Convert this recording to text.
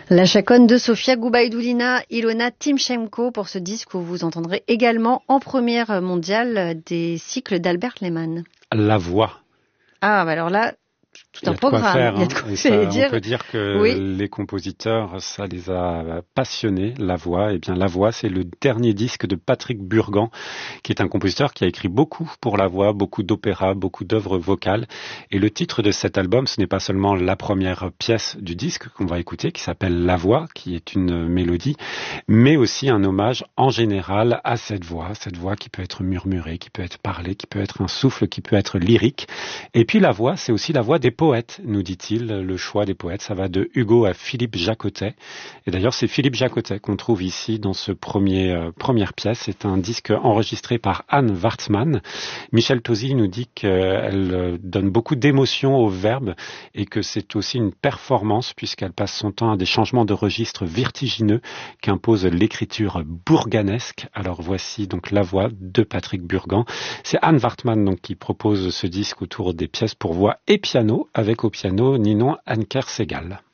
La chaconne de Sofia Goubaïdoulina, Ilona Timchenko pour ce disque où vous entendrez également en première mondiale des cycles d'Albert Lehmann. La voix. Ah, bah alors là, tout un programme. Il y a de quoi faire, dire. On peut dire que les compositeurs, ça les a passionnés, la voix. Eh bien, la voix, c'est le dernier disque de Patrick Burgan, qui est un compositeur qui a écrit beaucoup pour la voix, beaucoup d'opéras, beaucoup d'œuvres vocales. Et le titre de cet album, ce n'est pas seulement la première pièce du disque qu'on va écouter, qui s'appelle La Voix, qui est une mélodie, mais aussi un hommage en général à cette voix qui peut être murmurée, qui peut être parlée, qui peut être un souffle, qui peut être lyrique. Et puis la voix, c'est aussi la voix des poètes, nous dit-il. Le choix des poètes, ça va de Hugo à Philippe Jacotet. Et d'ailleurs, c'est Philippe Jacotet qu'on trouve ici dans ce première pièce. C'est un disque enregistré par Anne Wartzmann. Michel Tauzy nous dit qu'elle donne beaucoup d'émotion au verbe et que c'est aussi une performance puisqu'elle passe son temps à des changements de registre vertigineux qu'impose l'écriture bourganesque. Alors voici donc la voix de Patrick Burgan. C'est Anne Wartzmann donc qui propose ce disque autour des pièces pour voix et piano, avec au piano Ninon Anker-Segal.